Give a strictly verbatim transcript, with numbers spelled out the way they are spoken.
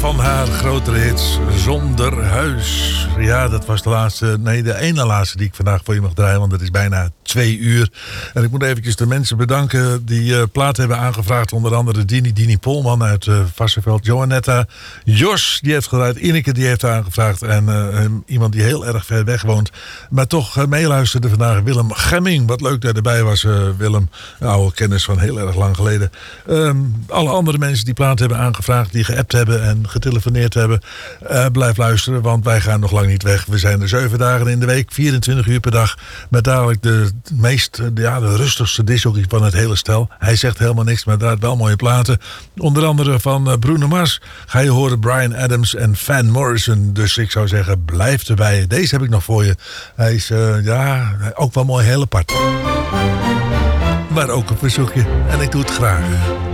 van haar grotere hits, Zonder Huis. Ja, dat was de laatste, nee, de ene laatste die ik vandaag voor je mag draaien, want het is bijna twee uur. En ik moet eventjes de mensen bedanken die uh, plaat hebben aangevraagd. Onder andere Dini, Dini Polman uit uh, Varsseveld, Joannetta, Jos, die heeft gedraaid, Ineke, die heeft aangevraagd. En uh, iemand die heel erg ver weg woont, maar toch uh, meeluisterde vandaag, Willem Gemming. Wat leuk dat je erbij was, uh, Willem. Een oude kennis van heel erg lang geleden. Um, alle andere mensen die plaat hebben aangevraagd, die geappt hebben en getelefoneerd hebben, uh, blijf luisteren, want wij gaan nog lang niet weg. We zijn er zeven dagen in de week, vierentwintig uur per dag, met dadelijk de meest, ja, de rustigste discjockey van het hele stel. Hij zegt helemaal niks, maar draait wel mooie platen. Onder andere van uh, Bruno Mars ga je horen Bryan Adams en Van Morrison. Dus ik zou zeggen, blijf erbij. Deze heb ik nog voor je. Hij is, uh, ja, ook wel mooi, heel apart. Maar ook een verzoekje. En ik doe het graag.